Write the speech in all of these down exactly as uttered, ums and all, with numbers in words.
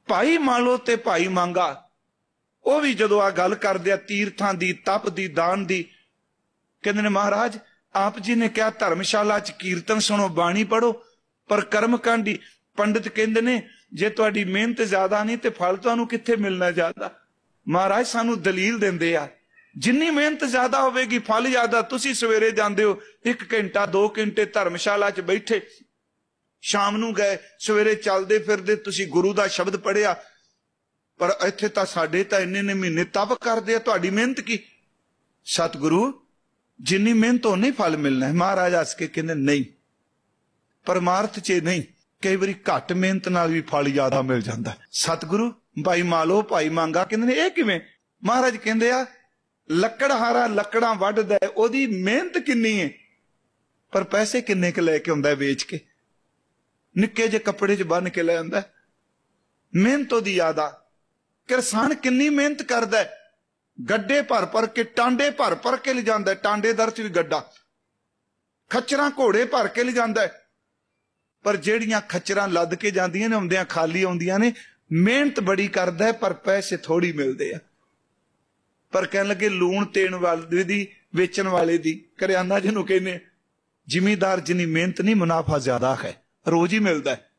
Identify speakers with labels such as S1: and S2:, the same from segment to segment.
S1: भाई मालो ते भाई मांगा वो भी जदों आ गल करदे आ तीर्थां दी, तप दी, दान दी, कहंदे ने महाराज आप जी ने क्या धर्मशाला च कीर्तन सुनो, बाणी पढ़ो, पर कर्मकांडी पंडित कहंदे ने जे तुहाडी मेहनत ज्यादा नहीं ते फल तुहानूं कित्थे मिलना ज्यादा। महाराज सानू दलील देंदे आ, जिन्नी मेहनत ज्यादा होवेगी फल ज्यादा। तुसीं सवेरे जांदे हो एक घंटा दो घंटे धर्मशाला च बैठे, शाम नूं गए, सवेरे चलदे फिरदे तुसीं गुरु दा शब्द पढ़िया, पर इत्थे तां साडे तां इन्ने ने महीने तप करदे आ, तुहाडी मेहनत की? सतगुरु जिन्नी मेहनत उन्नी फल मिलना है। महाराज हस के कहंदे नहीं, परमार्थ च नहीं, कई बारी घट मेहनत नाल भी फल ज्यादा मिल जाता है। सतगुरु भाई मालो भाई मांगा कहंदे ने इह किवें? महाराज कहंदे आ लकड़हारा लकड़ां वढदा है, ओदी मेहनत किन्नी है, पर पैसे किन्ने क लैके आउंदा है वेच के, निक्के जे कपड़े च बन के लै आंदा है। मेहनत ओदी ज्यादा। किसान किन्नी मेहनत करदा है, गड्डे भर भर के, टांडे भर भर के ले जांदा है, टांडे दर च भी गड्डा, खच्चरां घोड़े भर के ले जांदा है, पर जेड़ियां खच्चरां लद के जांदियां ने आउंदियां खाली आउंदियां ने। मेहनत बड़ी करदा है पर पैसे थोड़ी मिलदे आ। पर कहण लगे लूण तेण वाले दी, वेचण वाले दी, करियाना जिन्हों कहने, जिमीदार जिन्नी मेहनत नहीं मुनाफा ज्यादा है, रोज ही मिलता है।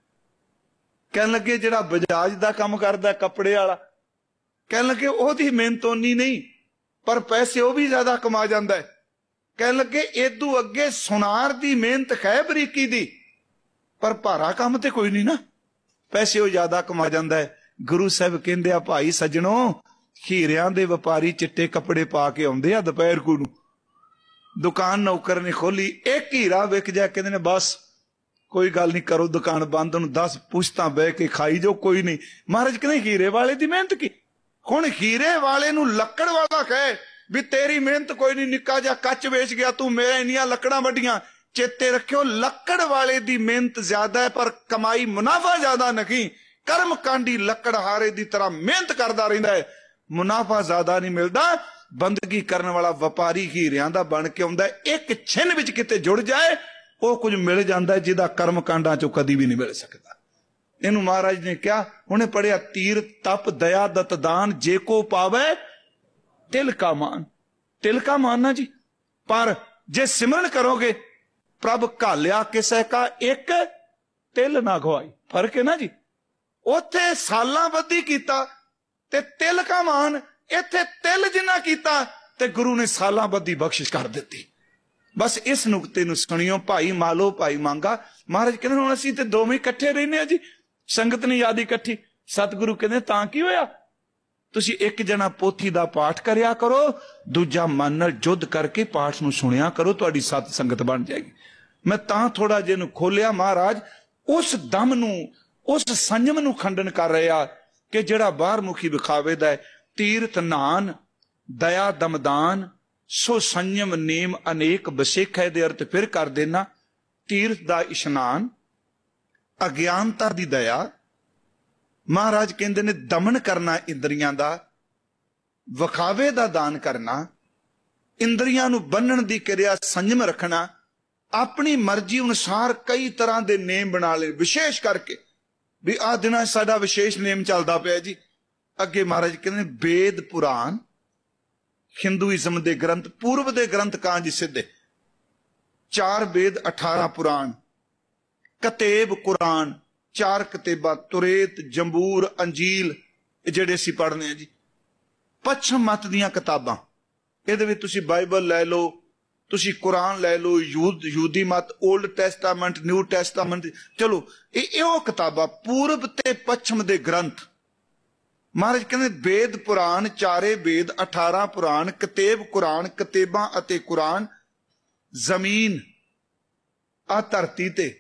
S1: कहण लगे जिहड़ा बजाज दा काम करदा कपड़े वाला, कहण लगे ओहदी मेहनत उन्नी नहीं, पर पैसे वह भी ज्यादा कमा जांदा है। कहण लगे इदू अगे सुनार दी मेहनत है बरीकी दी, पर भारा काम ते कोई नहीं ना, पैसे वह ज्यादा कमा जांदा है। गुरु साहब कहंदे आ भाई सज्जणों, हीरियां दे व्यापारी चिट्टे कपड़े पा के आउंदे आ, दोपहर को दुकान नौकर ने खोली, एक हीरा विक जाए, कहंदे ने बस कोई गल नहीं, करो दुकान बंद, उन्हें दस पुश्तां बह के खाई जो, कोई नहीं। महाराज कहने हीरे वाले दी मेहनत की। हुण हीरे वाले नूं लक्कड़ वाला कहे भी तेरी मेहनत कोई नहीं, निक्का जा कच वेच गया तू, मेरे इन्नियां लकड़ां वड्डियां। चेते रखियो लक्कड़ वाले दी मेहनत ज्यादा है पर कमाई मुनाफा ज्यादा नहीं। कर्म कांडी लकड़हारे दी तरह मेहनत करदा रहिंदा है, मुनाफा ज्यादा नहीं मिलता। बंदगी करने वाला व्यापारी हीरियां दा बन के आउंदा है, एक छिन विच किते जुड़ जाए वो कुछ मिल जाता है जिहदा कर्म कांडां चों कदी भी नहीं मिल सकता। इनू महाराज ने क्या उन्हें पढ़िया, तीर तप दया दत दान जे को पावे तिल का मान। तिल का मान ना जी, पर जे सिमरन करोगे प्रभ घालिया किसे का एक तिल ना गवाई। फर्क है ना जी, उथे सालां बद्धी कीता ते तिल का मान, इथे तिल जिन्ना कीता ते गुरु ने सालां बद्धी बख्शिश कर दी। बस इस नुकते नूं सुनियो, भाई मालो भाई मांगा। महाराज कहते हुण असीं ते दोवें इकट्ठे रहने जी, संगत ने याद इकट्ठी। सतगुरु कहते तां की होया, तुसीं एक जना पोथी दा पाठ करिया करो, दूजा मन नाल जुद्ध करके पाठ नूं सुनिया करो, तुहाडी सत संगत बन जाएगी। मैं तां थोड़ा जिहा नूं खोलिया, महाराज उस दम नूं, उस संयम नूं खंडन कर रहे आ कि जिहड़ा बाहर मुखी विखावे दा है। तीर्थ नान दया दमदान सो संयम नेम अनेक बसेखा दे अर्थ फिर कर देना। तीर्थ दा इशनान, अज्ञानता दी दया, महाराज कहंदे ने दमन करना इंद्रियां दा, विखावे दा दान करना, इंद्रियां नूं बन्नण दी क्रिया संयम रखना, अपनी मर्जी अनुसार कई तरह के नेम बना ले, विशेष करके भी आ दिना साडा विशेष नेम चलदा पिया जी। अगे महाराज कहंदे वेद पुराण, हिंदुइज्म दे ग्रंथ, पूर्व दे ग्रंथ कां जी सिद्धे, चार वेद अठारह पुराण, कतेब कुरान चार कतेबा, तुरेत जंबूर अंजील जेड़े असीं पढ़ने जी। पश्चिम मत दियां किताबां, इहदे विच तुसीं बाइबल लै लो, तुसीं कुरान लै लो, यूद यूदी मत, ओल्ड टैस्टामेंट न्यू टैस्टामेंट, चलो ये ओ किताबां पूर्व ते पश्चिम दे ग्रंथ। महाराज कहते वेद पुराण, चारे वेद अठारह पुराण, कतेब कुरान, कतेबां अते कुरान, जमीन आ धरती ते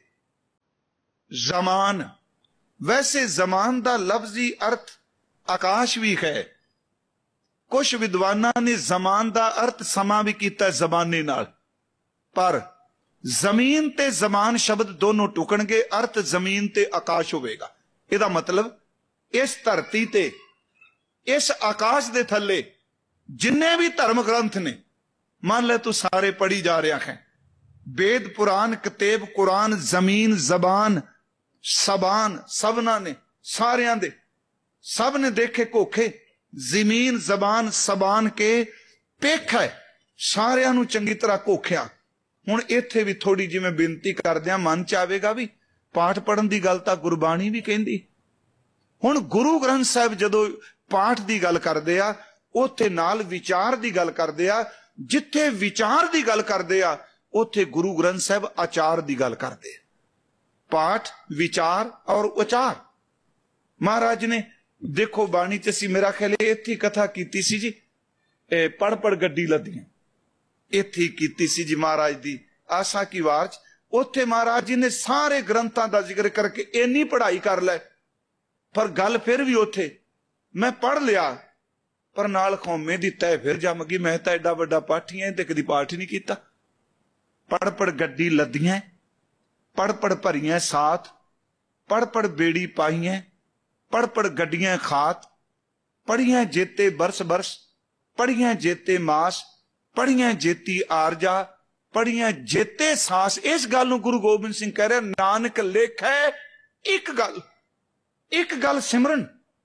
S1: जमान। वैसे जमान दा लफ्जी अर्थ आकाश भी है, कुछ विद्वाना ने जमान दा अर्थ समा भी किया जमाने नाल, पर जमीन ते जमान शब्द दोनों टुकणगे, अर्थ जमीन ते आकाश होवेगा। इहदा मतलब इस धरती ते, इस आकाश दे थले जिन्ने भी धर्म ग्रंथ ने, मान ले तू सारे पढ़ी जा रहा है, वेद पुराण कतेब कुरान जमीन जबान सबान सबना ने सारियां दे सब ने देखे कोखे, जमीन जबान सबान के पेख है, सारिਆਂ ਨੂੰ ਚੰਗੀ ਤਰ੍ਹਾਂ ਕੋਖਿਆ। ਹੁਣ ਇੱਥੇ ਵੀ ਥੋੜੀ ਜਿਹੀ ਮੈਂ ਬੇਨਤੀ ਕਰਦਿਆਂ ਮਨ ਚ ਆਵੇਗਾ ਵੀ ਪਾਠ ਪੜਨ ਦੀ ਗੱਲ ਤਾਂ ਗੁਰਬਾਣੀ ਵੀ ਕਹਿੰਦੀ। ਹੁਣ ਗੁਰੂ ਗ੍ਰੰਥ ਸਾਹਿਬ ਜਦੋਂ ਪਾਠ ਦੀ ਗੱਲ ਕਰਦੇ ਆ ਉੱਥੇ ਨਾਲ ਵਿਚਾਰ ਦੀ ਗੱਲ ਕਰਦੇ ਆ। ਜਿੱਥੇ ਵਿਚਾਰ ਦੀ ਗੱਲ ਕਰਦੇ ਆ ਉੱਥੇ ਗੁਰੂ ਗ੍ਰੰਥ ਸਾਹਿਬ ਆਚਾਰ ਦੀ ਗੱਲ ਕਰਦੇ ਆ। ਪਾਠ ਵਿਚਾਰ ਔਰ ਉਚਾਰ ਮਹਾਰਾਜ ਨੇ ਦੇਖੋ ਬਾਣੀ ਚ ਅਸੀਂ ਮੇਰਾ ਖਿਆਲ ਇੱਥੇ ਕਥਾ ਕੀਤੀ ਸੀ ਜੀ, ਇਹ ਪੜ ਪੜ ਗੱਡੀ ਲੱਦੀਆਂ ਇੱਥੇ ਕੀਤੀ ਸੀ ਜੀ ਮਹਾਰਾਜ ਦੀ ਆਸਾ ਕੀ ਵਾਰ ਚ। ਉੱਥੇ ਮਹਾਰਾਜ ਜੀ ਨੇ ਸਾਰੇ ਗ੍ਰੰਥਾਂ ਦਾ ਜ਼ਿਕਰ ਕਰਕੇ ਇੰਨੀ ਪੜ੍ਹਾਈ ਕਰ ਲੈ, ਪਰ ਗੱਲ ਫਿਰ ਵੀ ਉੱਥੇ ਮੈਂ ਪੜ੍ਹ ਲਿਆ ਪਰ ਨਾਲ ਖੌਮੇ ਦੀ ਤੈ ਫਿਰ ਜੰਮ ਗਈ। ਮੈਂ ਤਾਂ ਐਡਾ ਵੱਡਾ ਪਾਠੀ ਐ ਤੇ ਕਦੀ ਪਾਠ ਹੀ ਨਹੀਂ ਕੀਤਾ। ਪੜ ਪੜ ਗੱਡੀ ਲੱਦੀਆਂ, ਪੜ ਪੜ ਭਰੀਆਂ ਸਾਥ, ਪੜ ਪੜ ਬੇੜੀ ਪਾਈਆਂ, ਪੜ ਪੜ ਗੱਡੀਆਂ ਖਾਤ, ਪੜੀਆਂ ਜੇਤੇ ਬਰਸ ਬਰਸ, ਪੜੀਆਂ ਜੇਤੇ ਮਾਸ, ਪੜੀਆਂ ਜੇਤੀ ਆਰਜਾ, ਪੜੀਆਂ ਜੇਤੇ ਸਾਸ। ਇਸ ਗੱਲ ਨੂੰ ਗੁਰੂ ਗੋਬਿੰਦ ਸਿੰਘ ਕਹਿ ਰਿਹਾ, ਨਾਨਕ ਲੇਖੈ ਇੱਕ ਗੱਲ, ਇੱਕ ਗੱਲ ਸਿਮਰਨ।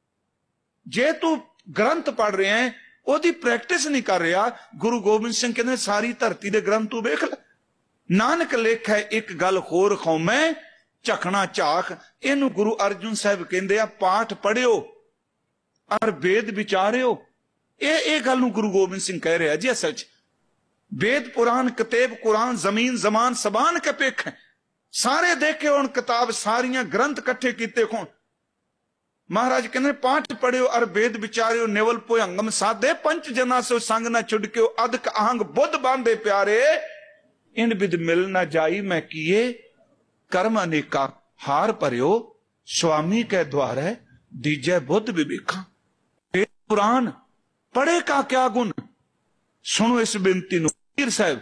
S1: ਜੇ ਤੂੰ ਗ੍ਰੰਥ ਪੜ ਰਿਹਾ ਹੈ ਉਹਦੀ ਪ੍ਰੈਕਟਿਸ ਨਹੀਂ ਕਰ ਰਿਹਾ, ਗੁਰੂ ਗੋਬਿੰਦ ਸਿੰਘ ਕਹਿੰਦੇ ਸਾਰੀ ਧਰਤੀ ਦੇ ਗ੍ਰੰਥ ਤੂੰ ਵੇਖ ਲੈ। ਨਾਨਕ ਲੇਖੈ ਇੱਕ ਗੱਲ ਹੋਰ ਖੌਮੈ ਝਖਣਾ ਝਾਕ। ਇਹਨੂੰ ਗੁਰੂ ਅਰਜਨ ਸਾਹਿਬ ਕਹਿੰਦੇ ਆ ਪਾਠ ਪੜਿਓ ਔਰ ਵੇਦ ਵਿਚਾਰਿਓ। ਇਹ ਇਹ ਗੱਲ ਨੂੰ ਗੁਰੂ ਗੋਬਿੰਦ ਸਿੰਘ ਕਹਿ ਰਿਹਾ ਜੀ। ਅਸਲ ਚ वेद पुराण कतेब कुरान जमीन जमान सबान के पेख है, सारे देखे हुण किताब सारियां ग्रंथ कट्ठे कीते खोण। महाराज कहते पाठ पढ़ियो और वेद विचारियो, नेवल भुयंगम साधे पंच जना सो संग न छुड़कियो, अदक आहंग बुद्ध बांधे प्यारे, इन बिद मिल न जाई मैं किए कर्म अनेका, हार भरियो स्वामी के द्वार है दीजै बुद्ध विवेका। वेद पुराण पढ़े का क्या गुण, सुनो इस बेनती नूं। साहब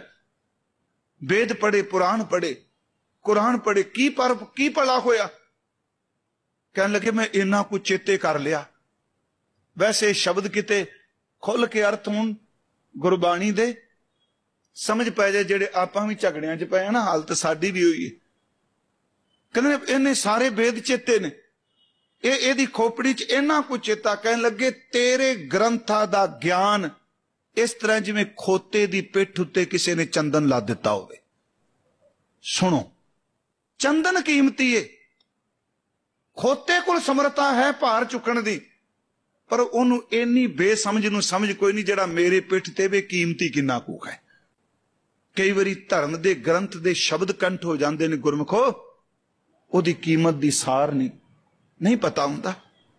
S1: वेद पढ़े, पुराण पढ़े, कुरान पढ़े, की पर की भला होया। कहने लगे मैं इन्ना कुछ चेते कर लिया। वैसे शब्द किते खुल के अर्थ हुण गुरबाणी दे समझ पै जाए, जेड़े आपां भी झगड़ियां च पए ना, हालत साडी भी होई है। कहने इन्हें सारे वेद चेते ने, ये एदी खोपड़ी च इन्ना कुछ चेता। कहने लगे तेरे ग्रंथां दा ज्ञान इस तरह जिवें खोते दी पिठ उत्ते किसी ने चंदन ला दिता होवे। सुनो, चंदन कीमती है, खोते कोल समर्था है भार चुकण दी, पर ओनू इन्नी बेसमझ नूं समझ कोई नहीं जेड़ा मेरे पिठ ते वे कीमती किन्ना कू है। कई बारी धर्म दे ग्रंथ दे शब्द कंठ हो जांदे ने गुरमुखो, ओदी कीमत दी सार नहीं नहीं पता हुंदा।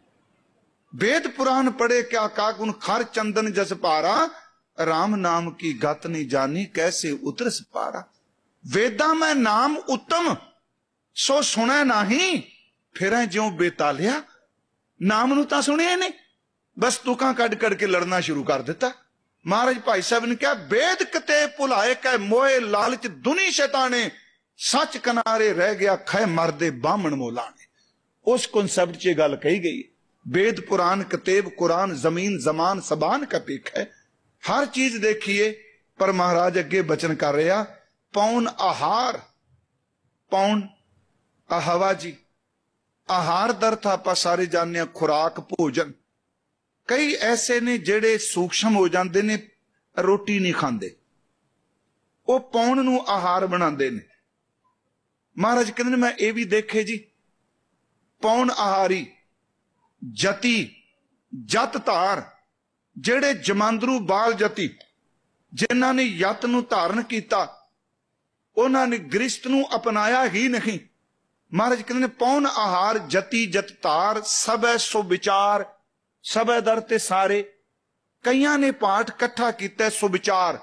S1: वेद पुराण पढ़े क्या कागुन, खर चंदन जस पारा, राम नाम की गत नहीं जानी कैसे उतरस पारा। वेदा में नाम उत्तम सो सुने नहीं, फिर ज्यों बेतालिया। नाम नू तां सुनिया नहीं, बस तुकां कड कड के लड़ना शुरू कर दिता। महाराज भाई साहब ने कहा वेद कते भुलाए कै मोहे लालच दुनी शैताने, सच किनारे रह गया खै मरदे बामण मोलाने। उस कॉन्सेप्ट च गल कही गई। वेद पुराण कतेब कुरान जमीन जमान सबान का पेख है, हर चीज देखिए। पर महाराज अगे बचन कर रहा, पौन आहार, पौन आहवा जी, आहार दर्थ आप सारे जानने खुराक भोजन। कई ऐसे ने जेड़े सूक्ष्म हो जाते ने, रोटी नहीं खाते, वो पौन नू आहार बनाते ने। महाराज कहते मैं ये भी देखे जी, पौन आहारी जति जत धार, जेड़े जमांदरू बाल जति जिन्हां ने यत नू धारण किया, उन्हां ने गृहस्थ नू अपनाया ही नहीं। महाराज कहते पौन आहार जति जत धार, सबै सो विचार, सबै दर ते सारे। कईयां ने पाठ कट्ठा किया सुविचार।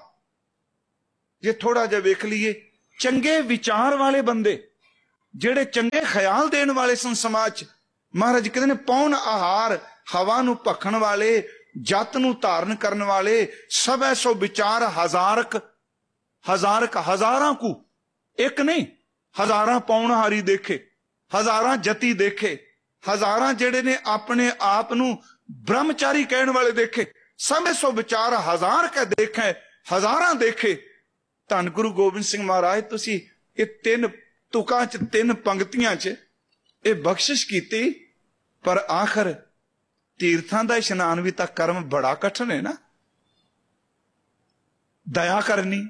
S1: जे थोड़ा जिहा वेख लीए, चंगे विचार वाले बंदे जेड़े चंगे ख्याल देने वाले सन समाज। महाराज कहते पौन आहार, हवा नू भखण वाले, जत नू धारण करने वाले, सबै सो विचार हजारक, हजारक हजारां कू, एक नहीं हजारां पौनहारी देखे, हजारां जति देखे, हजारां जेड़े ने अपने आप नू ब्रह्मचारी कहने वाले देखे, सबै सो विचार हजार के देखे, हजारां देखे। धन गुरु गोबिंद सिंह महाराज तुसी ये तीन तुकां च, तीन पंक्तियां च ये बख्शिश कीती, पर आखिर तीर्थां दा इशनान भी तां कर्म बड़ा कठिन है ना। दया करनी,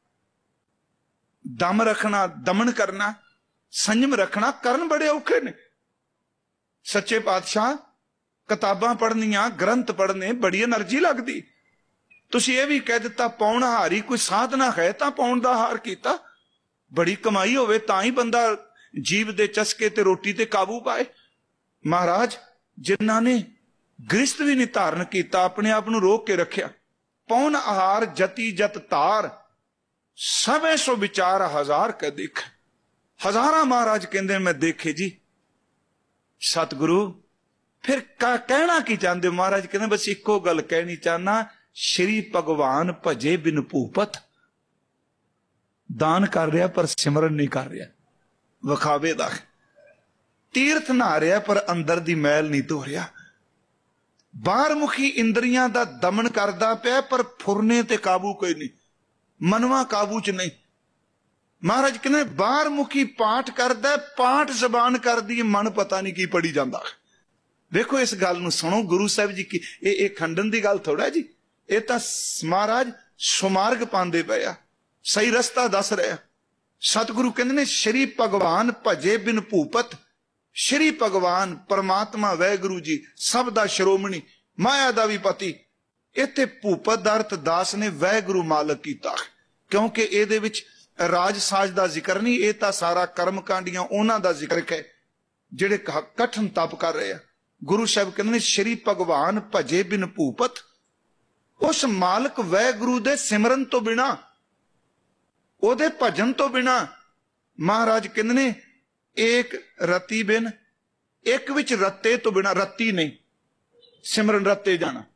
S1: दम रखना, दमन करना, संयम रखना, करन बड़े औखे ने। सच्चे पातशाह किताबां पढ़नियां, ग्रंथ पढ़ने बड़ी एनर्जी लगदी। तुसीं ये भी कह दिता पौण हारी कोई साधना है तां पौण दा हार कीता। बड़ी कमाई होवे तां ही बंदा जीव दे चस्के ते रोटी ते काबू पाए। महाराज जिन्हां ने गृहस्थ भी नहीं धारण कीता, अपने आप नूं रोक के रखिया। पौन आहार जति जत तार, सवै सो विचार हजार का देख। हजारा महाराज कहते मैं देखे जी। सतगुरु फिर का कहना की चाहते महाराज कहते बस इको गल कहनी चाहना, श्री भगवान भजे बिन भूपत। दान कर रहा पर सिमरन नहीं कर रहा, विखावे दा। तीर्थ नहा रहा पर अंदर दी मैल नहीं धो रहा। बाहर मुखी इंद्रियां दा दमन करदा पिया पर फुरने ते काबू कोई नहीं, मनवा काबू च नहीं। महाराज कहने बाहर मुखी पाठ करदा, पाठ जबान कर दी, मन पता नहीं की पढ़ी जांदा। देखो इस गल नूं सुनो, गुरु साहब जी की ये खंडन की गल थोड़ा जी, ये तां महाराज सुमार्ग पांदे पे आ, सही रस्ता दस रहा। सतगुरु कहंदे ने श्री भगवान भजे बिन भूपत। श्री भगवान परमात्मा वैगुरु जी सब दा श्रोमणी, माया दा भी पति। इत्थे भूपत दा अर्थ दास ने वैगुरु मालक कीता, क्योंकि इहदे विच राज साज दा जिक्र नहीं, ये तां सारा कर्म कांडियां उन्हां दा जिक्र है जिहड़े कठिन तप कर रहे हैं। गुरु साहब कहंदे ने श्री भगवान भजे बिन भूपत। उस मालक वैगुरु दे सिमरन तो बिना, ओदे भजन तो बिना, महाराज कहंदे ने एक रत्ती बिन, एक विच रत्ते तो बिना, रत्ती नहीं सिमरन रत्ते जाना।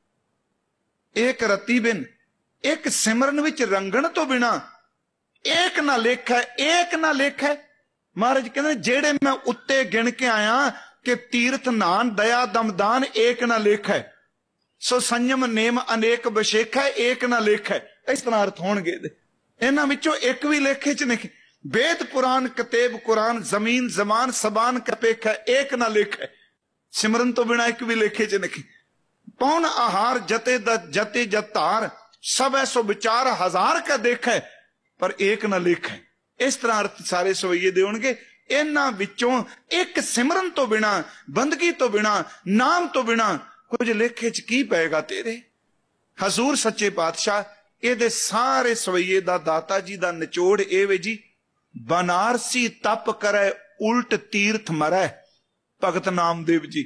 S1: एक रत्ती बिन, एक सिमरन विच रंगण तो बिना, एक ना लेख है, एक ना लेख है। महाराज कहते जेड़े मैं उत्ते गिन के आया कि तीर्थ नान दया दमदान एक ना लेख है, सो संयम नेम अनेक बशेख है, एक ना लेख है। इस तरह अर्थ होणगे। इन्हां विचों एक भी लेखे च नहीं। वेद पुराण कतेब कुरान जमीन जमान सबान कपेख है, एक ना लेख है। सिमरन तो बिना एक भी लेखे च नहीं। पौन आहार जते जते जतार, सब ऐसो विचार हजार का देख है, पर एक ना लेख है। इस तरह अर्थ सारे सवैये दे होणगे। इन्हां विचों एक सिमरन तो बिना, बंदगी तो बिना, नाम तो बिना कुछ लेखे च की पेगा तेरे। हजूर सच्चे पातशाह ਇਹਦੇ ਸਾਰੇ ਸਵਈਏ ਦਾ ਦਾਤਾ ਜੀ ਦਾ ਨਿਚੋੜ ਇਹ ਵੇ ਜੀ, ਬਨਾਰਸੀ ਤਪ ਕਰੇ ਉਲਟ ਤੀਰਥ ਮਰੈ। ਭਗਤ ਨਾਮਦੇਵ ਜੀ,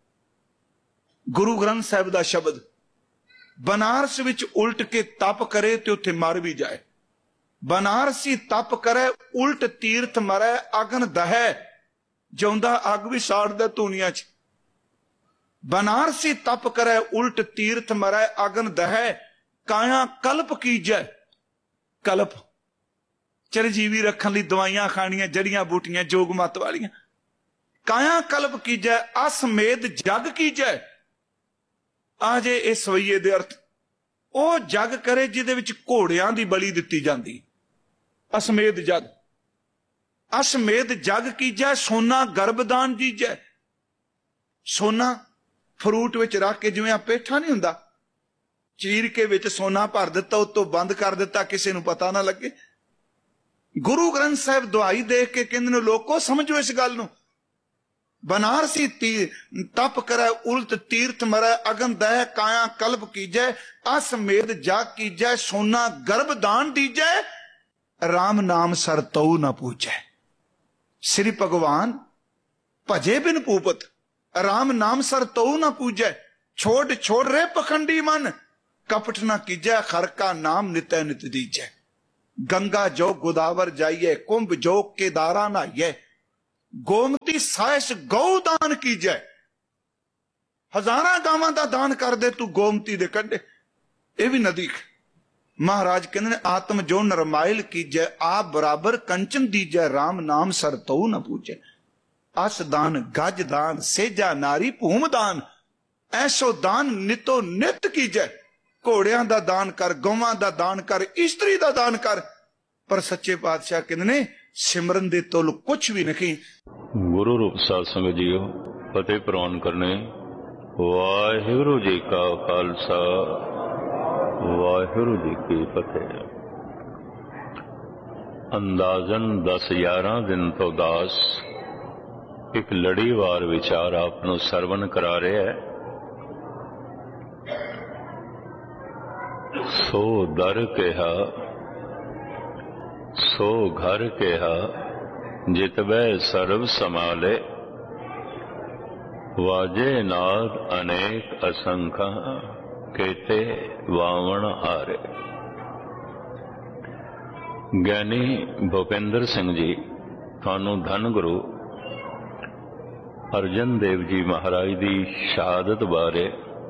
S1: ਗੁਰੂ ਗ੍ਰੰਥ ਸਾਹਿਬ ਦਾ ਸ਼ਬਦ। ਬਨਾਰਸ ਵਿੱਚ ਉਲਟ ਕੇ ਤਪ ਕਰੇ ਤੇ ਉੱਥੇ ਮਰ ਵੀ ਜਾਏ। ਬਨਾਰਸੀ ਤਪ ਕਰੇ ਉਲਟ ਤੀਰਥ ਮਰੈ, ਅਗਨ ਦਹੈ, ਜਿਉਂਦਾ ਅੱਗ ਵੀ ਸਾੜਦਾ ਧੂਣੀਆਂ ਚ। ਬਨਾਰਸੀ ਤਪ ਕਰੇ ਉਲਟ ਤੀਰਥ ਮਰੈ, ਅਗਨ ਦਹੈ, काया कल्प कीजै। कल्प चिरजीवी रखने लई दवाइयां खानियां, जड़ियां बूटियां जोग मत वालियां। काया कल्प कीजै, असमेध जग कीजै। आजे इस सवैये दे अर्थ ओ जग करे जिहदे विच घोड़ियां दी बलि दित्ती जांदी। असमेध जग, असमेध जग कीजै, सोना गर्भदान दीजै। सोना फ्रूट विच रख के, जिवें आ पेठा नहीं हुंदा, चीर के विच सोना भर दिता, उत्तों बंद कर दिता, किसी नूं पता ना लगे। गुरु ग्रंथ साहिब दुआई देख के कहंदे ने लोको समझो इस गल नूं। बनारसी तप करे उल्ट तीर्थ मरै, अगन दह काया कल्प कीजै, असमेध जाग कीजै, सोना गर्भ दान दीजै, राम नाम सर तऊ न पूजै। श्री भगवान भजे बिन भूपत, राम नाम सर तऊ न पूजै। छोड़ छोड़ रे पखंडी मन, कपट न कीजै, खर का नाम नित्य नित दीजै। गंगा जो गोदावर जाइए, कुंभ जो केदारा नहाइए, गोमती साइस गौ दान कीजै। हजारां गावां दा दान कर दे तू गोमती दे कंढे, ये भी नदी। महाराज कहंदे ने आत्म जो नरमाइल कीजै, आप बराबर कंचन दीजै, राम नाम सर तऊ न पूजै। अस दान गज दान, सेजा नारी भूम दान, ऐसो दान नितो नित कीजै। घोड़ियां दा दान कर, गौवां दा दान कर, इस्त्री दा दान कर, पर सच्चे पातशाह कहंदे ने सिमरन दे तुल कुछ भी नहीं।
S2: गुरु रूप साध संगत जीओ, फतेह प्रवान करने वाहिगुरु जी का खालसा वाहिगुरु जी की फतेह। अंदाजन दस ग्यारह दिन तो दास एक लड़ीवार विचार आपनों सरवण करा रहे है। सो दर कहा सो घर कहा जितबै सर्व समाले, वाजे नाद अनेक असंख्या केते वावण हारे। ज्ञानी भूपेंद्र सिंह जी थानू धन गुरु अर्जन देव जी महाराज की शहादत बारे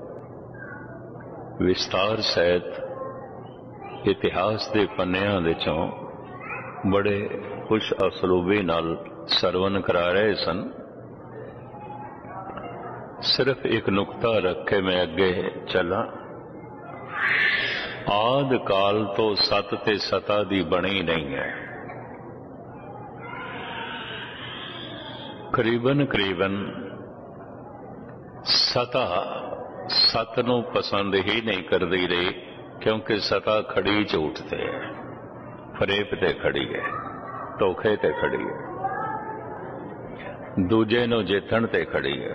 S2: विस्तार सहित इतिहास के पन्नियां दे चों बड़े खुश असलूबी नाल सरवण करा रहे सन। सिर्फ एक नुकता रख के मैं अगे चला। आद काल तो सत ते सता दी बनी नहीं है। करीबन करीबन सता सत नूं पसंद ही नहीं करती रही, क्योंकि सता खड़ी झूठ ते है, फरेब ते खड़ी है, धोखे ते खड़ी है, दूजे नूं जितण ते खड़ी है।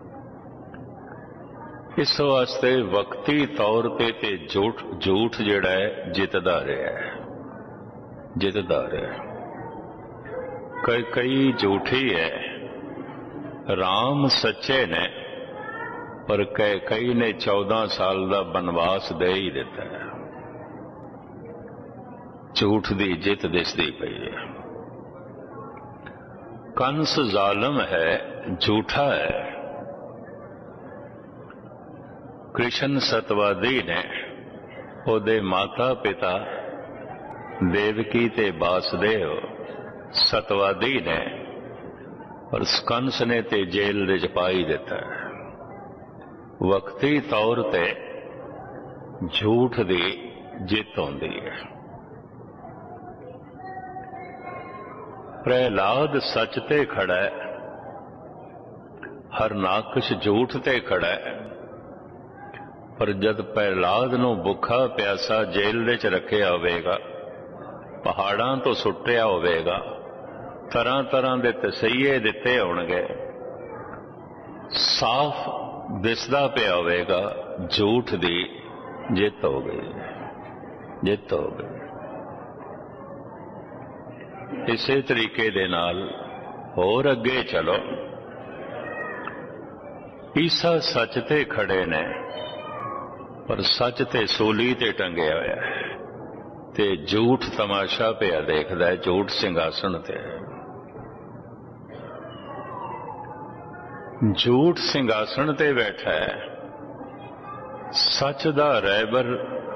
S2: इस वास्ते वक्ती तौर ते ते झूठ झूठ जिहड़ा है जितदा रहा है, जितदा रहा है। कई कई झूठी है, राम सच्चे ने, पर कई कई ने चौदह साल का बनवास दे ही दिता है। झूठ दी जित दिसदी पई है। कंस जालिम है, झूठा है। कृष्ण सतवादी ने ओदे माता पिता देवकी ते वासुदेव सतवादी ने, और कंस ने ते जेल दे च पाई दिता है। वक्ती तौर ते झूठ दी जित होंदी है। प्रहलाद सच ते खड़ा है, हरनाकश झूठ ते खड़ा है। पर जद प्रहलाद नूं भुखा प्यासा जेल दे च रखिया होवेगा, पहाड़ां तो सुट्टिया होवेगा, तरह तरह दे तसईये दिते होणगे, साफ दिसदा पिया होवेगा, झूठ दी जित हो गई, जित हो गई। इसे तरीके दे नाल होर अगे चलो। ईसा सच ते खड़े ने, पर सच ते सूली ते टंगया होया है, ते झूठ तमाशा पिया देखदा है, झूठ सिंघासन ते। झूठ सिंघासन ते बैठा है, सच दा रहबर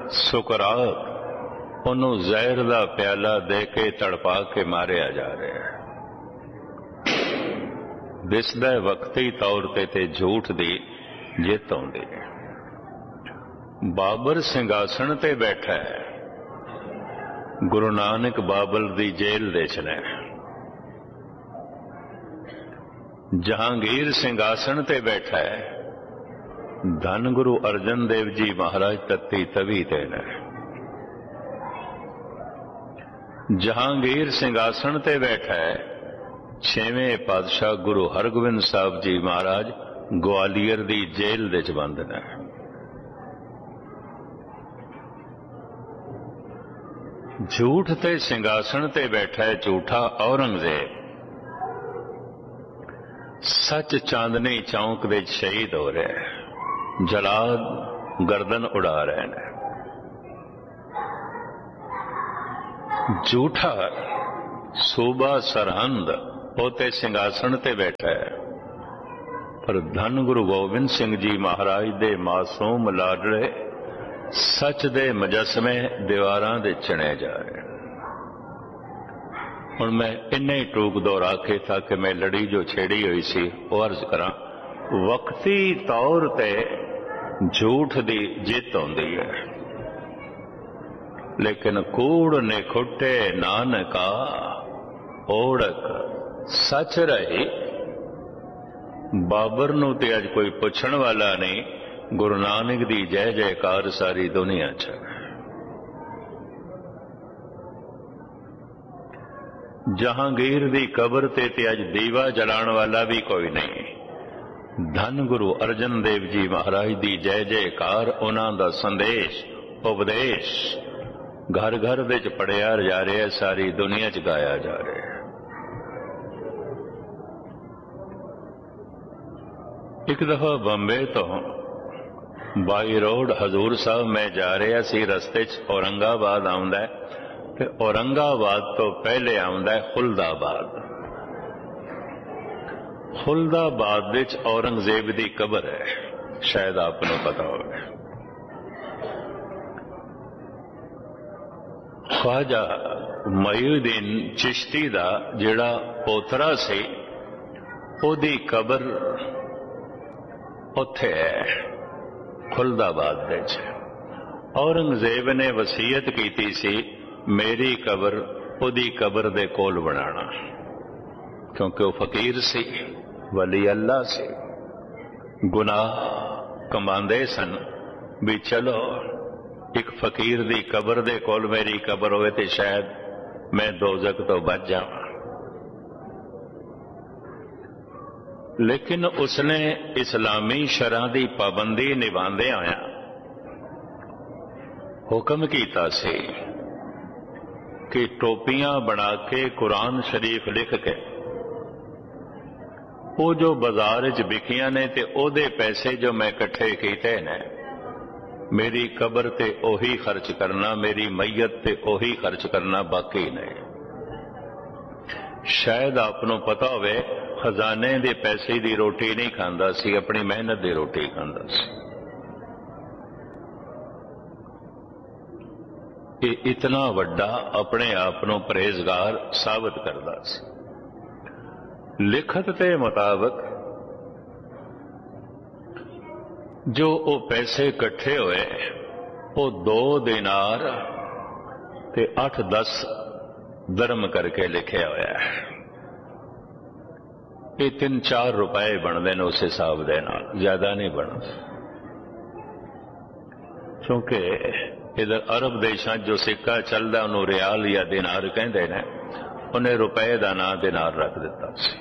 S2: सुकरात ओनू जहर दा प्याला दे के तड़पा के मारिया जा रहा है। दिसदा वक्ती तौर ते ते झूठ दी जित आउंदी है। बाबर सिंघासन ते बैठा है, गुरु नानक बाबल दी जेल दे चले। जहांगीर सिंघासन ते बैठा है, धन गुरु अर्जन देव जी महाराज तत्ती तवी ते ने। जहांगीर सिंघासन ते बैठा है, छेवें पातशाह गुरु हरगोबिंद साहब जी महाराज ग्वालियर दी जेल दे च बंद ने। झूठ ते सिंघासन ते बैठा है झूठा औरंगजेब, सच चांदनी चौक दे शहीद हो रहे हैं, जलाद गर्दन उड़ा रहे हैं। झूठा सूबा सरहंद पोते सिंघासन ते बैठा है, पर धन गुरु गोबिंद सिंह जी महाराज दे मासूम लाडले सच दे मुजस्मे दीवारां दे चणे जा रहे। हुण मैं इन्ने ही टूक दोहरा के ताकि मैं लड़ी जो छेड़ी हुई सी वो अर्ज करा। वक्ती तौर ते झूठ दी जित होंदी है, लेकिन कूड़ ने खुटे नानका ओढ़क सच रही। बाबर नूं ते अज कोई पुछण वाला नहीं, गुरु नानक दी जय जयकार सारी दुनिया च। जहांगीर दी कबर ते ते अज दीवा जलाण वाला भी कोई नहीं। धन गुरु अर्जन देव जी महाराज दी जय जयकार, उन्हां दा संदेश उपदेश घर घर विच पढ़िया जा रहा है, सारी दुनिया च गाया जा रहा है। एक दफा बंबे तो बाई रोड हजूर साहब मैं जा रहा सी, रस्ते च औरंगाबाद आउंदा है ते औरंगाबाद तो पहले आउंदा है खुलदाबाद। खुलदाबाद विच औरंगजेब दी कबर है, शायद आपको पता हो। ख्वाजा मईउद्दीन चिश्ती दा जिहड़ा पोतरा सी, ओदी कबर उत्थे है खुलदाबाद विच। औरंगजेब ने वसीयत की सी मेरी कबर ओदी कबर दे कोल बनाना, क्योंकि वह फकीर सी, वली अल्लाह सी, गुनाह कमांदे सन भी चलो एक फकीर दी कबर दे कोल मेरी कबर होवे ते शायद मैं दोजक तो बच जावां। लेकिन उसने इस्लामी शरह की पाबंदी निभांदे आया हुक्म कीता सी कि टोपियां बना के कुरान शरीफ लिख के वो जो बाजार च बिकियां ने ते ओदे पैसे जो मैं इकट्ठे कीते ने मेरी कबर ते ओही खर्च करना, मेरी मैयत ते ओही खर्च करना, बाकी नहीं। शायद आपनों पता होवे खजाने दे पैसे दी रोटी नहीं खांदा सी, अपनी मेहनत दी रोटी खांदा सी। ये इतना वड्डा अपने आपनों परहेजगार साबित करदा सी। लिखत के मुताबिक जो वो पैसे इकट्ठे हुए वो दो दिनार ते अठ दस दरम करके लिखे हुआ है। ये तीन चार रुपए बनते हैं उस हिसाब के नाल, ज्यादा नहीं बनते। क्योंकि इधर अरब देशों जो सिक्का चलता उन्होंने रियाल या दिनार कहते हैं, उन्हें रुपए का नाम दिनार रख दिता सी।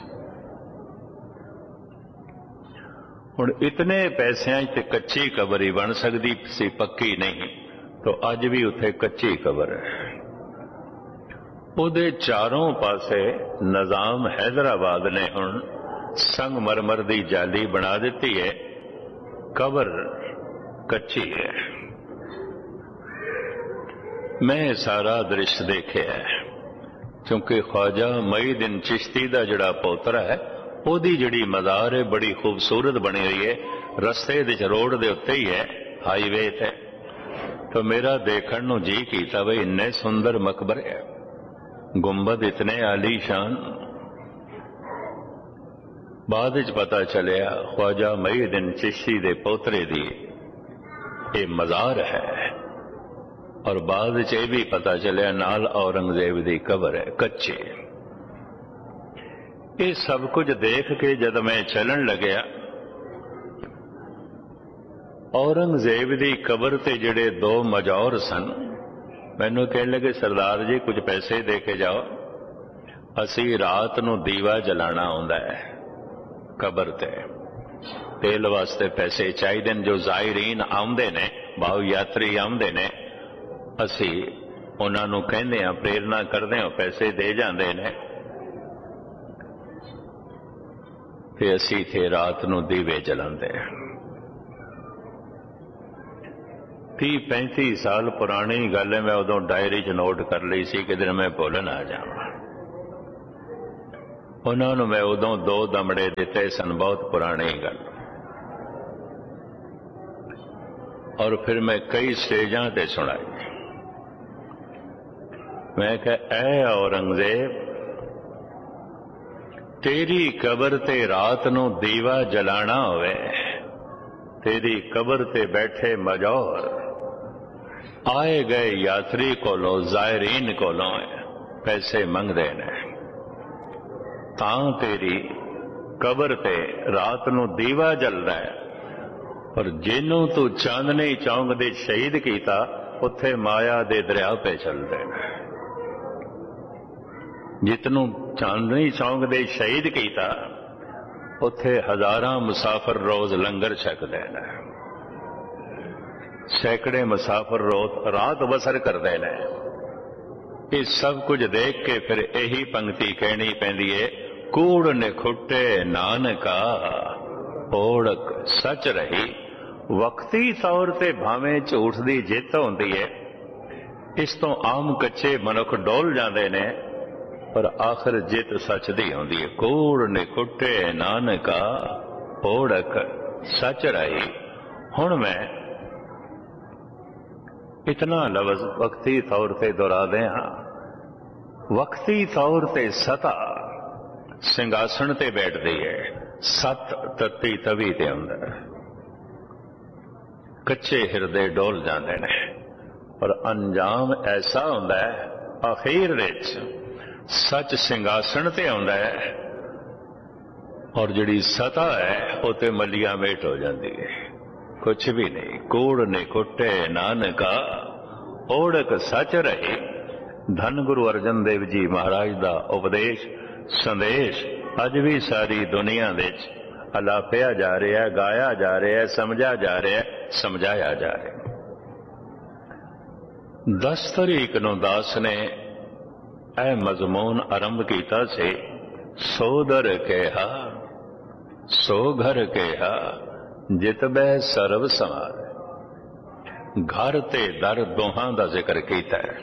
S2: हुण इतने पैसों ते कच्ची कबर ही बन सकती सी, पक्की नहीं। तो अज भी उत्थे कच्ची कबर है। उहदे चारों पासे निजाम हैदराबाद ने हुण संगमरमर दी जाली बना दी है, कबर कच्ची है। मैं सारा दृश्य देखिया है, क्योंकि ख्वाजा मईउद्दीन चिश्ती दा जिहड़ा पोतरा है ओदी जिहड़ी मज़ार है बड़ी खूबसूरत बनी हुई है, रस्ते दे रोड दे उत्ते ही है, हाईवे ते। तो मेरा देखण नूं जी कीता बई इन्ने सुंदर मकबरे है, गुंबद इतने आलीशान। बाद विच पता चलिया ख्वाजा मईउद्दीन चिश्ती दे पोतरे दी ये मज़ार है, और बाद विच ये भी पता चलिया नाल औरंगजेब दी कबर है, कच्ची। ये सब कुछ देख के जद मैं चलन लग्या, औरंगजेब दी कबर ते जिहड़े दो मजौर सन मैनू कहने लगे सरदार जी कुछ पैसे दे के जाओ, असी रात नू दीवा जलाना आउंदा है कबर ते, तेल वास्ते पैसे चाहिए जो जायरीन आउंदे ने, भाव यात्री आउंदे ने, असी उन्हां नू कहंदे हां, प्रेरणा करदे हां, पैसे दे जांदे ने ते असी थे रात नू दीवे जलांदे। तीह पैंती साल पुरानी गल है, मैं उदों डायरी च नोट कर ली सी कि दिन मैं भुल ना जावां। उन्होंने मैं उदों दो दमड़े दिते सन, बहुत पुरानी गल। और फिर मैं कई स्टेजां ते सुनाई। मैं कहा ऐ औरंगजेब, तेरी कबर ते रात नू दीवा जलाना होवे, तेरी कबर ते बैठे मजौर आए गए यात्री कोलों, जायरीन कोलों पैसे मंगदे ने, तां तेरी कबर ते रात नूं दीवा जलदा है, पर जिन्हों तू चांदनी चौंक दे शहीद कीता उत्थे माया दे दरिया पे चलदे ने। जितनों चांदनी चौंक दे शहीद कीता उत्थे हजारां मुसाफिर रोज लंगर छकदे ने, सैकड़े मुसाफिर रोज रात बसर करते हैं। ये सब कुछ देख के फिर यही पंक्ति कहनी पैंदी है, कूड़ निखुटे नानका ओढ़क सच रही। वक्ती तौर ते भावें झूठ दी जित होंदी है, इस तो आम कच्चे मनुख डोल जाते ने, पर आखिर जित सच दी होंदी है। कूड़ निखुटे नानका ओढ़क सच रही। हुण मैं इतना लफ्ज वक्ती तौर पर दोहरा दे हाँ। वक्ती तौर पर सता सिंघासन ते बैठती है, सत तत्ती तवी के अंदर कच्चे हिरदे डोल जाते हैं, और अंजाम ऐसा होंदा है आखिर विच सच सिंघासन ते आउंदा है, और जिहड़ी सता है वो ते मलिया मेट हो जाती है, कुछ भी नहीं। कूड़ निकुटे नानका ओढ़क सच रही। धन गुरु अर्जन देव जी महाराज का उपदेश संदेश अज भी सारी दुनिया विच अलापिया जा रहा है, गाया जा रहा है, समझा जा रहा है, समझाया जा रहा है। दस तरीक नूं दास ने यह मजमून आरंभ किया से, सो दर कहा सो घर कहा जित बह सर्व समार। घर ते दर दोहां दा जिक्र कीता है।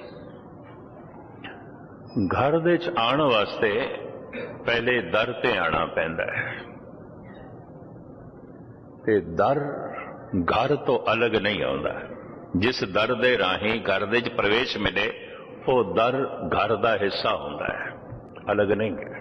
S2: घर दे च आण वास्ते पहले दर ते आना पैंदा है, ते दर घर तो अलग नहीं आउंदा। जिस दर दे राही घर दे च प्रवेश मिले वो दर घर दा हिस्सा हुंदा है, अलग नहीं है।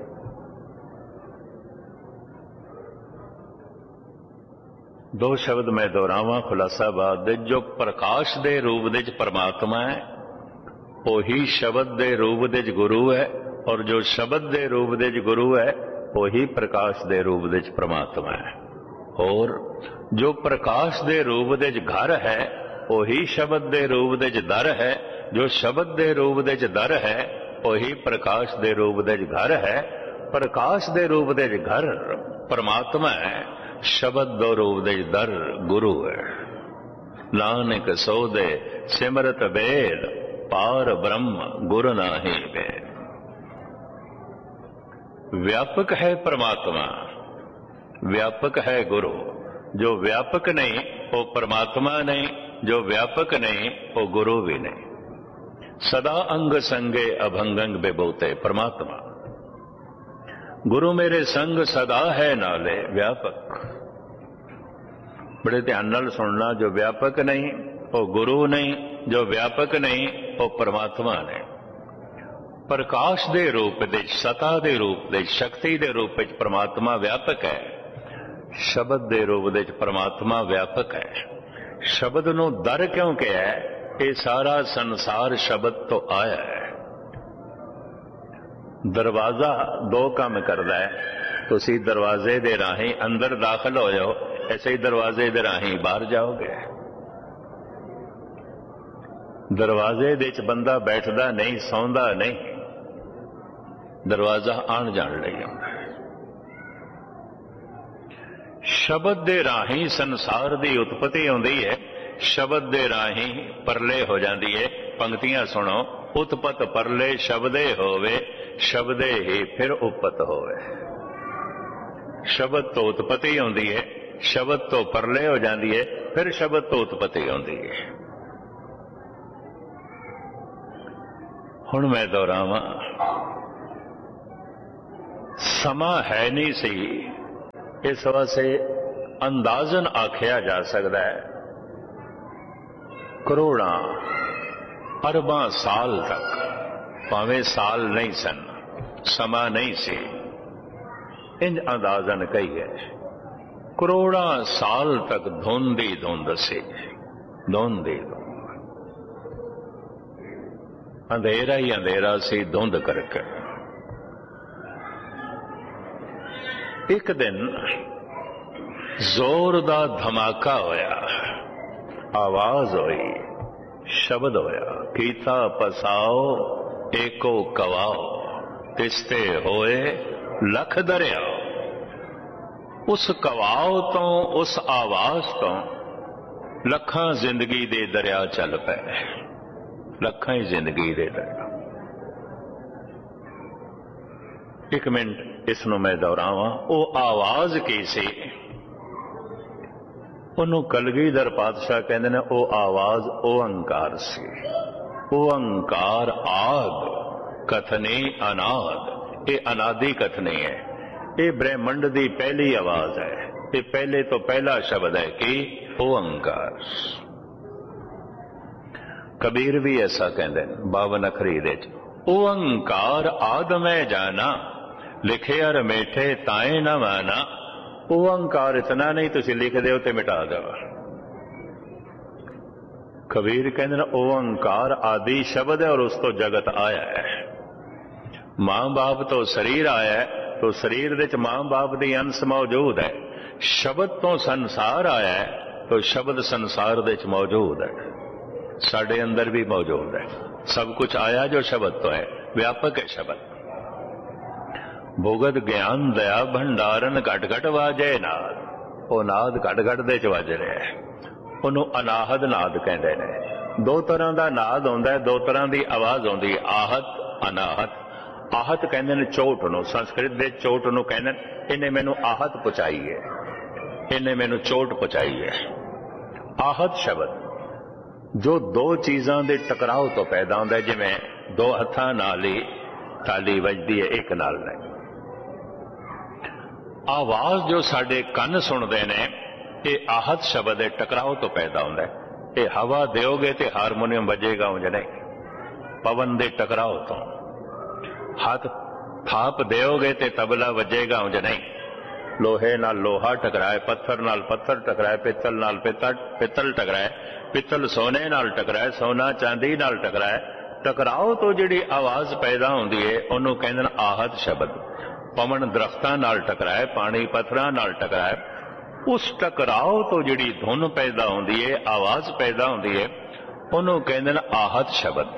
S2: दो शब्द मैं दोहरावां खुलासा बाद दे। जो प्रकाश दे रूप दे परमात्मा है वही शब्द दे रूप दे गुरु है, और जो शब्द दे रूप दे गुरु है वही प्रकाश दे रूप दे परमात्मा है। और जो प्रकाश दे रूप दे घर है वही शब्द दे रूप दे दर है, जो शब्द दे रूप दे दर है वही प्रकाश दे रूप दे घर है। प्रकाश दे रूप दे घर परमात्मा है, शब्द दो रूप दे दर गुरु है। नानक सोदे सिमरत बेद पार ब्रह्म गुरु नाही बेद। व्यापक है परमात्मा, व्यापक है गुरु। जो व्यापक नहीं वो परमात्मा नहीं, जो व्यापक नहीं वो गुरु भी नहीं। सदा अंग संगे अभंगंग बेबोते परमात्मा। गुरु मेरे संग सदा है नाले व्यापक। बड़े ध्यान नाल सुनना, जो व्यापक नहीं वो गुरु नहीं, जो व्यापक नहीं वो परमात्मा नहीं। प्रकाश दे रूप दे, सता दे रूप दे, शक्ति दे रूप में परमात्मा व्यापक है। शब्द दे रूप दे परमात्मा व्यापक है। शब्द नूं दर क्यों कहा है? ये सारा संसार शब्द तो आया है। दरवाजा दो काम करता है। तुसी दरवाजे दे राही अंदर दाखिल हो जाओ, ऐसे ही दरवाजे दे राही बाहर जाओगे। दरवाजे दे च बंदा बैठदा नहीं, सौंदा नहीं, दरवाजा आन जान लई आउंदा है। शब्द दे राही संसार दी उत्पत्ति होंदी है, शब्द दे राही परले हो जाती है। पंक्तियां सुनो, उत्पत परले शब्दे होवे, शब्दे ही फिर उपत होवे। शब्द तो उत्पत्ति होंदी है, शब्द तो परले हो जाती है, फिर शब्द तो उत्पत्ति होंदी है। हुण मैं दोहरावां, समा है नहीं सी, इस वास्ते अंदाजन आख्या जा सकता है करोड़ां अरबां साल तक, भावें साल नहीं सन, समा नहीं सी, इंज अंदाजन कही है करोड़ां साल तक धुंध ही धुंध सी, धुंध ही धुंध, अंधेरा ही अंधेरा सी धुंध करके। एक दिन जोर दा धमाका होया, आवाज हुई, शब्द होया, कीता पसाओ एको कवाओ, तिसते होए लख दरिया। उस कवाओ तो, उस आवाज तो लखां जिंदगी दे दरिया चल पे, लखां ही जिंदगी दे दरिया। एक मिनट इसनों मैं दोहरावां, वो आवाज की सी, उन्होंने कलगीधर पातशाह कहते ने वो आवाज ओंकार सी। ओंकार आद कथने अनाद, ये अनादि कथने है, ये ब्रह्मंड की पहली आवाज है, ये पहले तो पहला शब्द है कि ओंकार। कबीर भी ऐसा कहते हैं बावन अखरी दे, ओंकार आद मैं जाना, लिखे अर मेठे ताए न माना। ओंकार इतना नहीं तुसी लिख दो तो मिटा दो। कबीर कहते ओंकार आदि शब्द है और उस तो जगत आया है। मां बाप तो शरीर आया है, तो शरीर विच मां बाप दी अंश मौजूद है। शब्द तो संसार आया है, तो शब्द संसार विच मौजूद है, साडे अंदर भी मौजूद है। सब कुछ आया जो शब्द तो है, व्यापक है शब्द। भुगत ज्ञान दया भंडारन घट घट वाजे नाद, वो नाद घट घट दे च वज रहा है, उन्होंने अनाहद नाद कहते हैं। दो तरह का नाद होंदा है, दो तरह की आवाज होंदी है, आहत अनाहत। आहत कहते हैं चोट नूं, संस्कृत दे चोट नूं कहते हैं इन्हें मैनू आहत पहुंचाई है, इन्हें मैनू चोट पहुंचाई है। आहत शब्द जो दो चीज़ों के टकराव तो पैदा होता है, जिवें दो हत्थां नाल ही ताली वजदी है, एक नाल नहीं। आवाज जो साडे कन सुनते ने, ये आहत शब्द है, टकराव तो पैदा होता है। ये हवा दोगे तो हारमोनियम बजेगा, उंज नहीं, पवन दे टकराव तो। हाथ थाप दोगे तो तबला वजेगा, उंज नहीं। लोहे नाल लोहा टकराए, पत्थर नाल पत्थर टकराए, पित्तल नाल पित्तल पित्तल टकराए, पित्तल सोने नाल टकराए, सोना चांदी नाल टकराए। टकराव तो जिहड़ी आवाज पैदा होंदी है, उन्होंने कहंदे ने आहत शब्द। पवन दरख्तां नाल टकराए, पानी पत्थरां नाल टकराए, उस टकराव तो जिहड़ी धुन पैदा होंदी है, आवाज पैदा होंदी है, उन्होंने कहंदे ने आहत शब्द।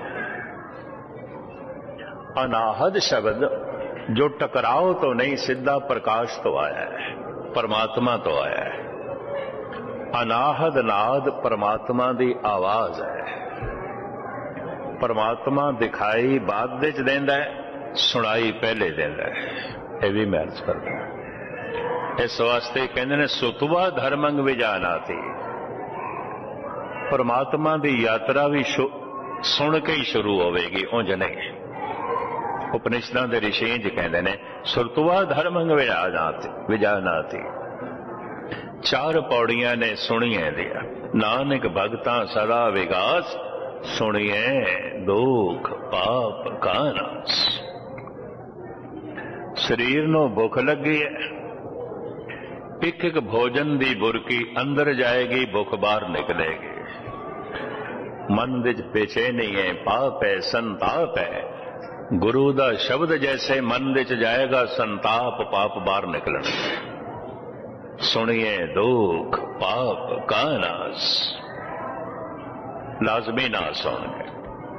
S2: अनाहत शब्द जो टकराव तो नहीं, सीधा प्रकाश तो आया है, परमात्मा तो आया है। अनाहद नाद परमात्मा की आवाज है। परमात्मा दिखाई बाद विच देंदा है, सुनाई पहले देंदा है। यह भी मैं अर्ज करता। इस वास्ते कहते ने सुतवा धर्मंग विजाना थी। परमात्मा की यात्रा भी सुन के ही शुरू होगी, उंज नहीं। उपनिषदां दे ऋषि इंज कहते ने सुतवा धर्मंग विजाना थी। चार पौड़ियां ने सुनिए दिया, नानक भगतां सदा विगास, सुनिए दुख पाप का नाश। शरीर नूं भुख लगी है, एक एक भोजन दी बुरकी अंदर जाएगी, भुख बाहर निकलेगी। मन विच बेचैनी है, पाप है, संताप है। गुरु दा शब्द जैसे मन विच जाएगा, संताप पाप बाहर निकलणगे। सुनिए दुख पाप का नाश, लाजमी नाश होणगे।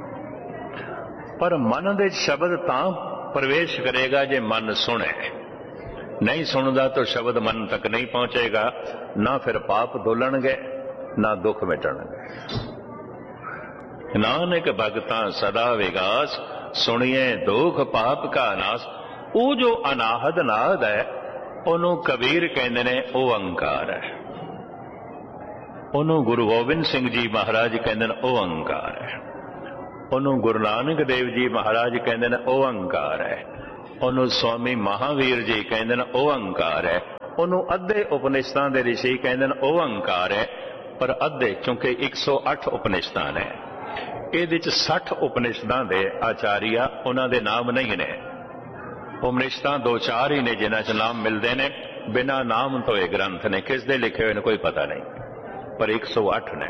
S2: पर मन दे शब्द तां प्रवेश करेगा जे मन सुने। नहीं सुनदा तो शब्द मन तक नहीं पहुंचेगा, ना फिर पाप धुलणगे ना दुख मिटणगे। नानक भगतां सदा विगास, सुनिए दुख पाप का नाश। वो जो अनाहद नाद है, उन्हों कबीर कहते ने ओंकार है। उन्हों गुरु गोबिंद सिंह जी महाराज कहते ने ओंकार है। उन्हों गुरु नानक देव जी महाराज कहते ने ओंकार है। उन्हों स्वामी महावीर जी कहते ने ओंकार है। उन्हों अद्धे उपनिषदां दे ऋषि कहते ने ओंकार है। पर अद्धे क्योंकि एक सौ अठ उपनिषदां ने, ये सठ उपनिषदां दे आचार्य उन्हां दे नाम नहीं ने। उपनिषदां दो चार ही ने जिन्हां च नाम मिलते हैं, बिना नाम तो ये ग्रंथ ने, किस दे लिखे हुए ने कोई पता नहीं, पर एक सौ अठ ने।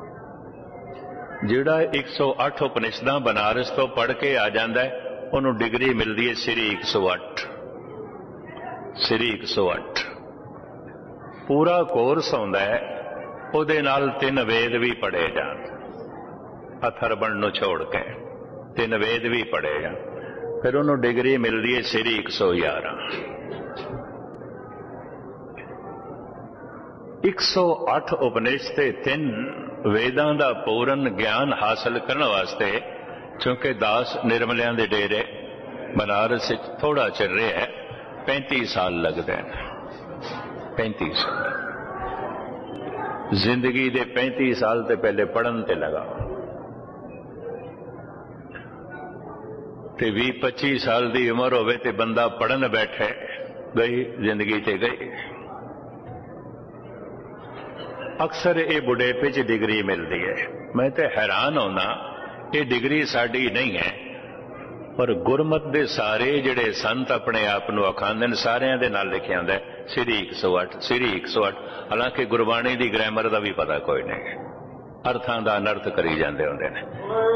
S2: जिहड़ा एक सौ अठ उपनिषदां बनारस तो पढ़ के आ जाता है, उन्होंने डिग्री मिलती है श्री एक सौ अठ। ਸ੍ਰੀ ਇੱਕ ਸੌ ਅੱਠ। ਪੂਰਾ ਕੋਰਸ ਆਉਂਦਾ ਹੈ, ਉਹਦੇ ਨਾਲ ਤਿੰਨ ਵੇਦ ਵੀ ਪੜ੍ਹੇ ਜਾਣ, ਅਥਰਵਣ ਨੂੰ ਛੋੜ ਕੇ ਤਿੰਨ ਵੇਦ ਵੀ ਪੜ੍ਹੇ ਜਾਣ, ਫਿਰ ਉਹਨੂੰ ਡਿਗਰੀ ਮਿਲਦੀ ਹੈ ਸ੍ਰੀ ਇੱਕ ਸੌ ਗਿਆਰਾਂ। ਇੱਕ ਸੌ ਅੱਠ ਉਪਨਿਸ਼ਦ ਤੇ ਤਿੰਨ ਵੇਦਾਂ ਦਾ ਪੂਰਨ ਗਿਆਨ ਹਾਸਲ ਕਰਨ ਵਾਸਤੇ, ਕਿਉਂਕਿ ਦਾਸ ਨਿਰਮਲਿਆਂ ਦੇ ਡੇਰੇ ਬਨਾਰਸ ਵਿੱਚ ਥੋੜਾ ਚਿਰ ਰਿਹਾ, ਪੈਂਤੀ ਸਾਲ ਲੱਗਦੇ ਨੇ। ਪੈਂਤੀ ਸਾਲ ਜ਼ਿੰਦਗੀ ਦੇ ਪੈਂਤੀ ਸਾਲ ਤੇ ਪਹਿਲੇ ਪੜ੍ਹਨ ਤੇ ਲਗਾ, ਤੇ ਵੀਹ ਪੱਚੀ ਸਾਲ ਦੀ ਉਮਰ ਹੋਵੇ ਤੇ ਬੰਦਾ ਪੜ੍ਹਨ ਬੈਠੇ, ਗਈ ਜ਼ਿੰਦਗੀ ਤੇ ਗਈ। ਅਕਸਰ ਇਹ ਬੁਢੇਪੇ 'ਚ ਡਿਗਰੀ ਮਿਲਦੀ ਹੈ। ਮੈਂ ਤੇ ਹੈਰਾਨ ਹੋਣਾ, ਇਹ ਡਿਗਰੀ ਸਾਡੀ ਨਹੀਂ ਹੈ, ਪਰ ਗੁਰਮਤ ਦੇ ਸਾਰੇ ਜਿਹੜੇ ਸੰਤ ਆਪਣੇ ਆਪ ਨੂੰ ਅਖਾਂਦੇ ਨੇ, ਸਾਰਿਆਂ ਦੇ ਨਾਲ ਲਿਖਿਆ ਹੁੰਦਾ ਸ੍ਰੀ ਇੱਕ ਸੌ ਅੱਠ, ਸ੍ਰੀ ਇੱਕ ਸੌ ਅੱਠ। ਹਾਲਾਂਕਿ ਗੁਰਬਾਣੀ ਦੀ ਗ੍ਰਾਮਰ ਦਾ ਵੀ ਪਤਾ ਕੋਈ ਨਹੀਂ, ਅਰਥਾਂ ਦਾ ਅਨਰਥ ਕਰੀ ਜਾਂਦੇ ਹੁੰਦੇ ਨੇ,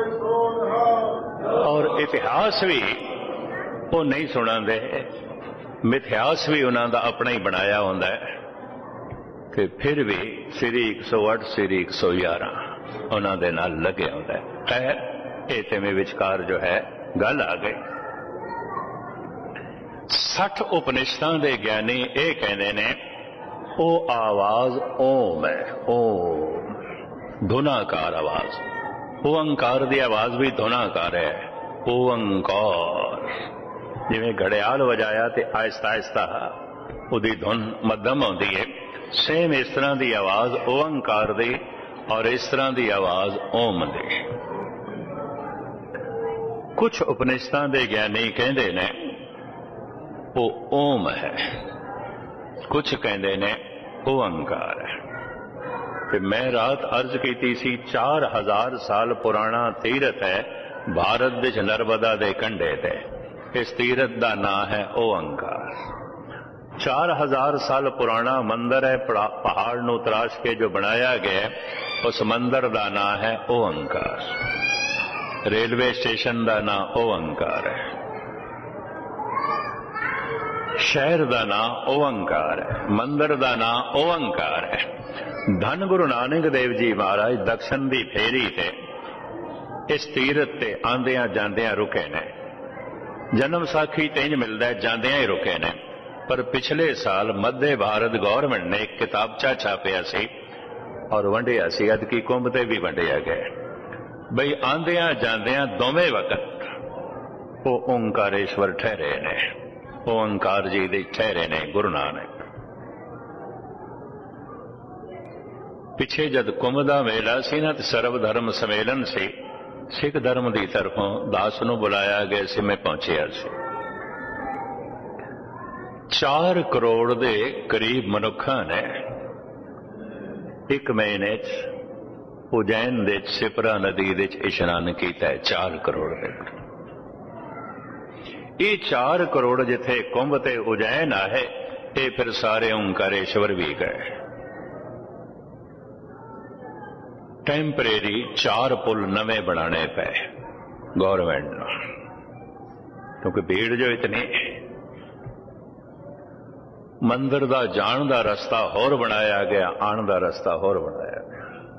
S2: ਔਰ ਇਤਿਹਾਸ ਵੀ ਉਹ ਨਹੀਂ ਸੁਣਾਉਂਦੇ, ਮਿਥਿਹਾਸ ਵੀ ਉਹਨਾਂ ਦਾ ਆਪਣਾ ਹੀ ਬਣਾਇਆ ਹੁੰਦਾ ਹੈ। ਤੇ ਫਿਰ ਵੀ ਸ੍ਰੀ ਇੱਕ ਸੌ ਅੱਠ, ਸ੍ਰੀ ਇੱਕ ਸੌ ਗਿਆਰਾਂ ਉਹਨਾਂ ਦੇ ਨਾਲ ਲੱਗਿਆ ਹੁੰਦਾ ਹੈ। ਖੈਰ, ਇਹ ਤੇ ਮੇ ਵਿਚਕਾਰ ਜੋ ਹੈ ਗੱਲ ਆ ਗਈ। ਸੱਠ ਉਪਨਿਸ਼ਦਾਂ ਦੇ ਗਿਆਨੀ ਇਹ ਕਹਿੰਦੇ ਨੇ, ਉਹ ਆਵਾਜ਼ ਓਮ ਹੈ, ਓਮ ਧੁਨਾਕਾਰ ਆਵਾਜ਼। ਓੰਕਾਰ ਦੀ ਆਵਾਜ਼ ਵੀ ਧੁਨਾਕਾਰ ਹੈ, ਓੰਕਾਰ। ਜਿਵੇਂ ਘੜਿਆਲ ਵਜਾਇਆ ਤੇ ਆਹਿਸਤਾ ਆਹਿਸਤਾ ਉਹਦੀ ਧੁਨ ਮੱਧਮ ਆਉਂਦੀ ਹੈ, ਸੇਮ ਇਸ ਤਰ੍ਹਾਂ ਦੀ ਆਵਾਜ਼ ਓੰਕਾਰ ਦੀ, ਔਰ ਇਸ ਤਰ੍ਹਾਂ ਦੀ ਆਵਾਜ਼ ਓਮ ਦੀ। ਕੁਝ ਉਪਨਿਸ਼ਦਾਂ ਦੇ ਗਿਆਨੀ ਕਹਿੰਦੇ ਨੇ ਉਹ ਓਮ ਹੈ, ਕੁਝ ਕਹਿੰਦੇ ਨੇ ਓੰਕਾਰ ਹੈ। ਤੇ ਮੈਂ ਰਾਤ ਅਰਜ਼ ਕੀਤੀ ਸੀ, ਚਾਰ ਹਜ਼ਾਰ ਸਾਲ ਪੁਰਾਣਾ ਤੀਰਥ ਹੈ ਭਾਰਤ ਵਿੱਚ, ਨਰਮਦਾ ਦੇ ਕੰਢੇ ਤੇ। ਇਸ ਤੀਰਥ ਦਾ ਨਾਂ ਹੈ ਓੰਕਾਰ। ਚਾਰ ਹਜ਼ਾਰ ਸਾਲ ਪੁਰਾਣਾ ਮੰਦਰ ਹੈ, ਪਹਾੜ ਨੂੰ ਤਰਾਸ਼ ਕੇ ਜੋ ਬਣਾਇਆ ਗਿਆ, ਉਸ ਮੰਦਰ ਦਾ ਨਾਂ ਹੈ ਓੰਕਾਰ। ਰੇਲਵੇ ਸਟੇਸ਼ਨ ਦਾ ਨਾਂ ਓੰਕਾਰ ਹੈ, ਸ਼ਹਿਰ ਦਾ ਨਾਂ ਓੰਕਾਰ ਹੈ, ਮੰਦਰ ਦਾ ਨਾਂ ਓੰਕਾਰ ਹੈ। ਧੰਨ ਗੁਰੂ ਨਾਨਕ ਦੇਵ ਜੀ ਮਹਾਰਾਜ ਦਕਸ਼ਨ ਦੀ ਫੇਰੀ ਤੇ ਇਸ ਤੀਰਥ ਤੇ ਆਂਦਿਆਂ ਜਾਂਦਿਆਂ ਰੁਕੇ ਨੇ। ਜਨਮ ਸਾਖੀ ਤੇ ਇੰਜ ਮਿਲਦਾ, ਜਾਂਦਿਆਂ ਹੀ ਰੁਕੇ ਨੇ। ਪਰ ਪਿਛਲੇ ਸਾਲ ਮੱਧੇ ਭਾਰਤ ਗੌਰਮੈਂਟ ਨੇ ਇੱਕ ਕਿਤਾਬਚਾ ਛਾਪਿਆ ਸੀ ਔਰ ਵੰਡਿਆ ਸੀ, ਅਦਕੀ ਕੁੰਭ ਤੇ ਵੀ ਵੰਡਿਆ ਗਿਆ, ਬਈ ਆਂਦਿਆਂ ਜਾਂਦਿਆਂ ਦੋਵੇਂ ਵਕਤ ਉਹ ਓਂਕਾਰੇਸ਼ਵਰ ਠਹਿਰੇ ਨੇ, ਓਂਕਾਰ ਜੀ ਦੇ ਠਹਿਰੇ ਨੇ ਗੁਰੂ ਨਾਨਕ। ਪਿੱਛੇ ਜਦ ਕੁੰਭ ਦਾ ਮੇਲਾ ਸੀ ਨਾ, ਤੇ ਸਰਵ ਧਰਮ ਸੰਮੇਲਨ ਸੀ, ਸਿੱਖ ਧਰਮ ਦੀ ਤਰਫੋਂ ਦਾਸ ਨੂੰ ਬੁਲਾਇਆ ਗਿਆ ਸੀ, ਮੈਂ ਪਹੁੰਚਿਆ ਸੀ। ਚਾਰ ਕਰੋੜ ਦੇ ਕਰੀਬ ਮਨੁੱਖਾਂ ਨੇ ਇੱਕ ਮਹੀਨੇ 'ਚ ਉਜੈਨ ਦੇ ਸਿਪਰਾ ਨਦੀ ਦੇ 'ਚ ਇਸ਼ਨਾਨ ਕੀਤਾ ਹੈ। ਚਾਰ ਕਰੋੜ ਦੇ, ਇਹ ਚਾਰ ਕਰੋੜ ਜਿੱਥੇ ਕੁੰਭ ਤੇ ਉਜੈਨ ਆਏ, ਇਹ ਫਿਰ ਸਾਰੇ ਓਂਕਾਰੇਸ਼ਵਰ ਵੀ ਗਏ। ਟੈਂਪਰੇਰੀ ਚਾਰ ਪੁਲ ਨਵੇਂ ਬਣਾਣੇ ਪਏ ਗੌਰਮੈਂਟ ਨੂੰ, ਕਿਉਂਕਿ ਭੀੜ ਜੋ ਇਤਨੀ। ਮੰਦਰ ਦਾ ਜਾਣ ਦਾ ਰਸਤਾ ਹੋਰ ਬਣਾਇਆ ਗਿਆ, ਆਉਣ ਦਾ ਰਸਤਾ ਹੋਰ ਬਣਾਇਆ ਗਿਆ।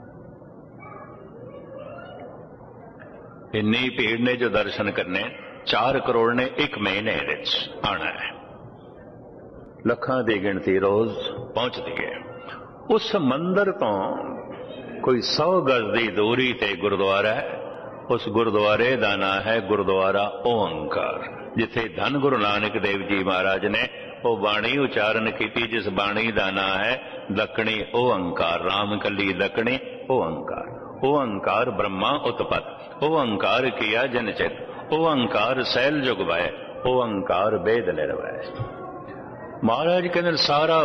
S2: ਇੰਨੀ ਭੀੜ ਨੇ ਜੋ ਦਰਸ਼ਨ ਕਰਨੇ, ਚਾਰ ਕਰੋੜ ਨੇ ਇੱਕ ਮਹੀਨੇ ਵਿੱਚ ਆਣਾ ਹੈ। ਲੱਖਾਂ ਦੀ ਗਿਣਤੀ ਰੋਜ਼ ਪਹੁੰਚਦੀ ਹੈ। ਉਸ ਮੰਦਰ ਤੋਂ ਕੋਈ ਸੌ ਗਜ਼ ਦੀ ਦੂਰੀ ਤੇ ਗੁਰਦੁਆਰਾ ਹੈ। ਉਸ ਗੁਰਦੁਆਰੇ ਦਾ ਨਾਂ ਹੈ ਗੁਰਦੁਆਰਾ ਓਂਕਾਰ, ਜਿੱਥੇ ਧੰਨ ਗੁਰੂ ਨਾਨਕ ਦੇਵ ਜੀ ਮਹਾਰਾਜ ਨੇ ਉਹ ਬਾਣੀ ਉਚਾਰਨ ਕੀਤੀ, ਜਿਸ ਬਾਣੀ ਦਾ ਨਾਂ ਹੈ ਦੱਖਣੀ ਓੰਕਾਰ। ਰਾਮ ਕੱਲੀ ਦੱਖਣੀ ਓੰਕਾਰ। ਓੰਕਾਰ ਬ੍ਰਹਮਾ ਉਤਪਤ, ਓੰਕਾਰ ਕੀਆ ਜਨ ਚਿਤ, ਓੰਕਾਰ ਸੈਲ ਜੁਗ ਵੈ, ਓੰਕਾਰ ਵੇਦ ਨਿਰਵੈ। ਮਹਾਰਾਜ ਕਹਿੰਦੇ ਸਾਰਾ